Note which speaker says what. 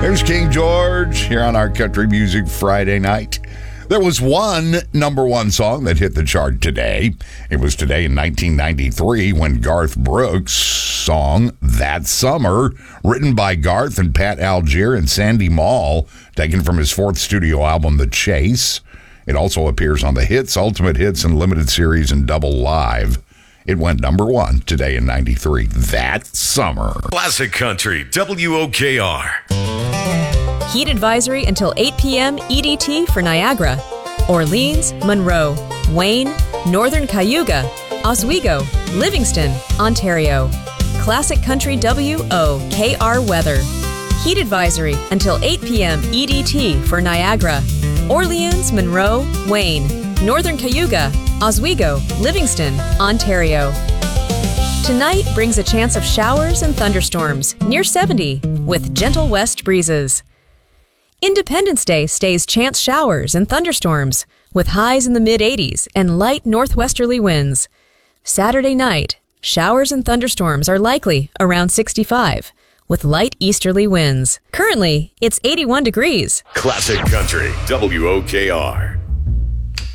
Speaker 1: There's King George here on our Country Music Friday night. There was one number one song that hit the chart today. It was today in 1993 when Garth Brooks' song That Summer, written by Garth and Pat Algier and Sandy Mall, taken from his fourth studio album, The Chase. It also appears on the Hits, Ultimate Hits, and Limited Series and Double Live. It went number one today in 93. That Summer.
Speaker 2: Classic Country, WOKR.
Speaker 3: Heat advisory until 8 p.m. EDT for Niagara, Orleans, Monroe, Wayne, Northern Cayuga, Oswego, Livingston, Ontario. Classic Country WOKR weather. Heat advisory until 8 p.m. EDT for Niagara, Orleans, Monroe, Wayne, Northern Cayuga, Oswego, Livingston, Ontario. Tonight brings a chance of showers and thunderstorms near 70 with gentle west breezes. Independence Day stays chance showers and thunderstorms with highs in the mid-80s and light northwesterly winds. Saturday night, showers and thunderstorms are likely around 65 with light easterly winds. Currently, it's 81 degrees.
Speaker 2: Classic Country, WOKR.